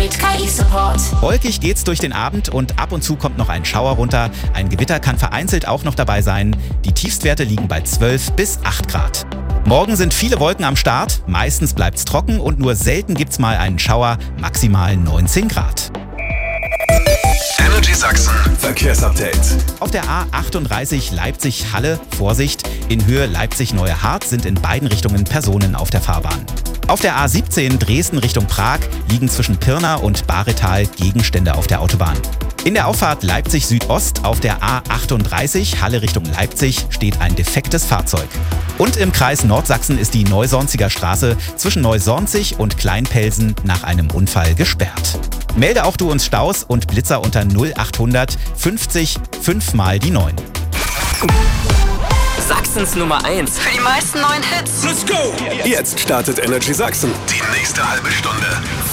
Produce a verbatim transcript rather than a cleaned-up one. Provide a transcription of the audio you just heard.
mit K I-Support. Wolkig geht's durch den Abend und ab und zu kommt noch ein Schauer runter. Ein Gewitter kann vereinzelt auch noch dabei sein. Die Tiefstwerte liegen bei zwölf bis acht Grad. Morgen sind viele Wolken am Start. Meistens bleibt's trocken und nur selten gibt's mal einen Schauer, maximal neunzehn Grad. Energy Sachsen Verkehrsupdate. Auf der A achtunddreißig Leipzig-Halle, Vorsicht, in Höhe Leipzig-Neuerhardt sind in beiden Richtungen Personen auf der Fahrbahn. Auf der A siebzehn Dresden Richtung Prag liegen zwischen Pirna und Baretal Gegenstände auf der Autobahn. In der Auffahrt Leipzig-Südost auf der A achtunddreißig Halle Richtung Leipzig steht ein defektes Fahrzeug. Und im Kreis Nordsachsen ist die Neusornziger Straße zwischen Neusornzig und Kleinpelsen nach einem Unfall gesperrt. Melde auch du uns Staus und Blitzer unter null achthundert fünfzig fünf mal die neun. Sachsens Nummer eins. Für die meisten neuen Hits. Let's go! Jetzt startet Energy Sachsen. Die nächste halbe Stunde.